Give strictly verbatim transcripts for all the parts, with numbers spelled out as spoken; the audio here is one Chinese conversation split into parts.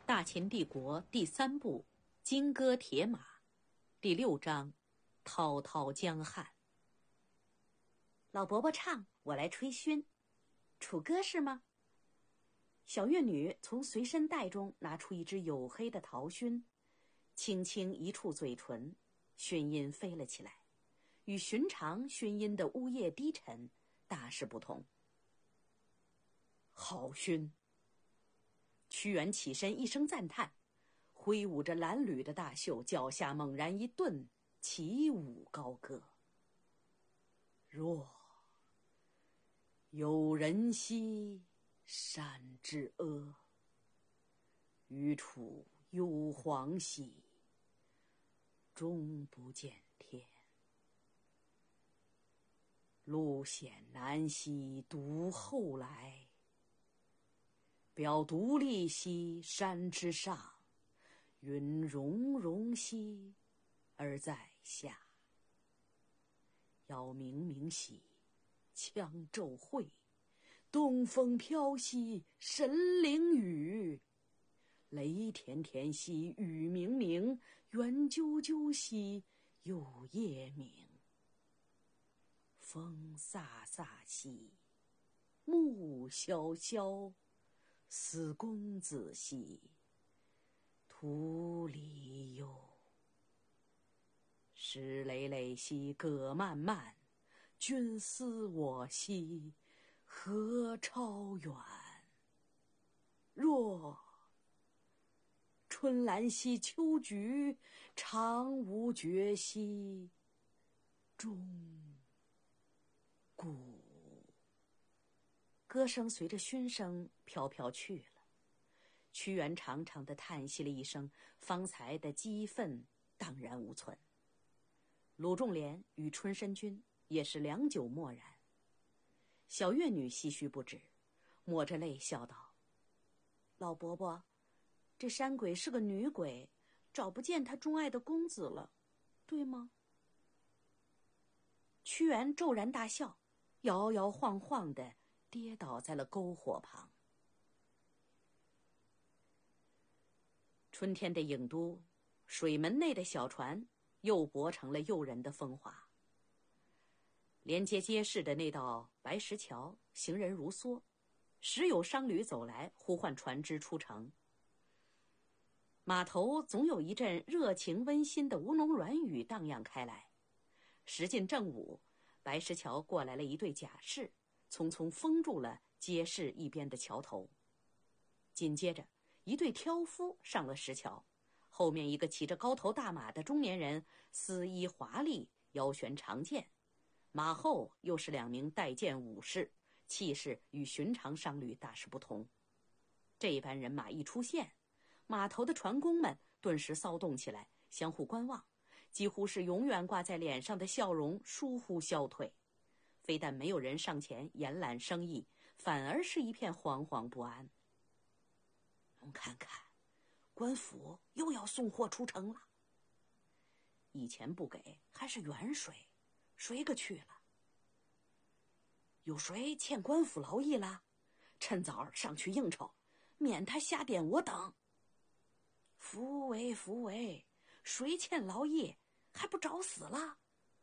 大秦帝国第三部《金戈铁马》第六章滔滔江汉。老伯伯唱，我来吹埙。楚歌是吗？小乐女从随身袋中拿出一支黝黑的陶埙，轻轻一触嘴唇，埙音飞了起来，与寻常埙音的呜咽低沉大是不同。好埙！屈原起身一声赞叹，挥舞着褴褛的大袖，脚下猛然一顿，起舞高歌。若有人兮山之阿，余处幽篁兮，终不见天。路险难兮独后来，表独立兮山之上，云溶溶兮而在下。杳冥冥兮羌骤晦，东风飘兮神灵语。雷田田兮雨冥冥，圆啾啾兮有夜明。风飒飒兮木萧萧，思公子兮徒离忧。石累累兮葛漫漫，君思我兮何超远。若春兰兮秋菊，长无绝兮终古。歌声随着埙声飘飘去了。屈原长长的叹息了一声，方才的激愤荡然无存。鲁仲连与春申君也是良久默然。小乐女唏嘘不止，抹着泪笑道：老伯伯，这山鬼是个女鬼，找不见她钟爱的公子了，对吗？屈原骤然大笑，摇摇晃晃地跌倒在了篝火旁。春天的郢都，水门内的小船又泊成了诱人的风华。连接街市的那道白石桥，行人如梭，时有商旅走来，呼唤船只出城。码头总有一阵热情温馨的吴侬软语荡漾开来。时近正午，白石桥过来了一队甲士，匆匆封住了街市一边的桥头。紧接着一队挑夫上了石桥，后面一个骑着高头大马的中年人，丝衣华丽，腰悬长剑，马后又是两名带剑武士，气势与寻常商旅大是不同。这般人马一出现，码头的船工们顿时骚动起来，相互观望，几乎是永远挂在脸上的笑容疏忽消退。非但没有人上前延揽生意，反而是一片惶惶不安。我们看看，官府又要送货出城了。以前不给还是远水，谁个去了？有谁欠官府劳役了？趁早上去应酬，免他瞎点我等。扶为扶为，谁欠劳役还不找死了？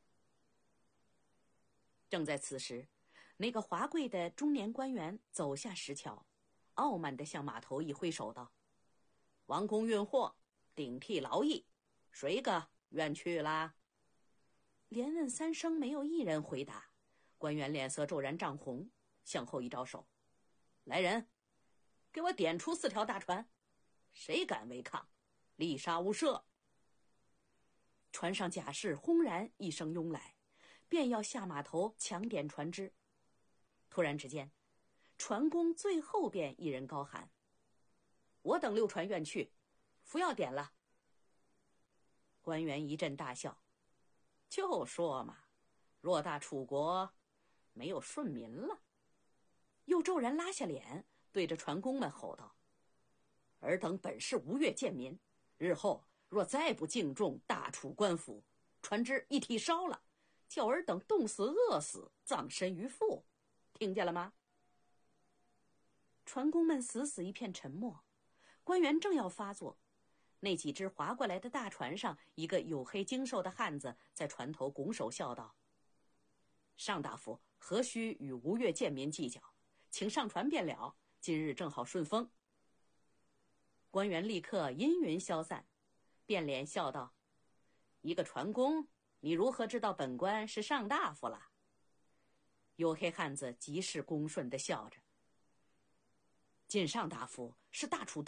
正在此时，那个华贵的中年官员走下石桥，傲慢地向码头一挥手道：王公运货，顶替劳役，谁个愿去啦？连问三声，没有一人回答。官员脸色骤然涨红，向后一招手：来人，给我点出四条大船，谁敢违抗，立杀无赦。船上甲士轰然一声拥来，便要下码头抢点船只。突然之间，船工最后边一人高喊：我等六船愿去，不要点了。官员一阵大笑：就说嘛，偌大楚国没有顺民了。又骤然拉下脸，对着船工们吼道：尔等本是吴越贱民，日后若再不敬重大楚官府，船只一体烧了，叫尔等冻死饿死，葬身于腹，听见了吗？船工们死死一片沉默， 官员正要发作，那几只划过来的大船上，一个黝黑精瘦的汉子在船头拱手笑道：“上大夫何须与吴越贱民计较，请上船便了，今日正好顺风。”官员立刻阴云消散，变脸笑道：“一个船工，你如何知道本官是上大夫了？”黝黑汉子极是恭顺地笑着：“晋上大夫是大楚